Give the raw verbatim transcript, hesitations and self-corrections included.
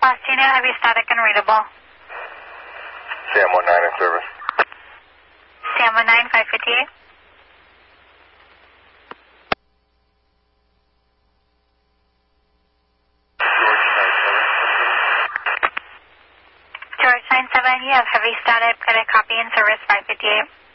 Last unit, heavy static and readable. Sam one nine in service. Sam one nine, five fifty-eight. George nine seven, you have heavy static, got a copy in service five fifty-eight.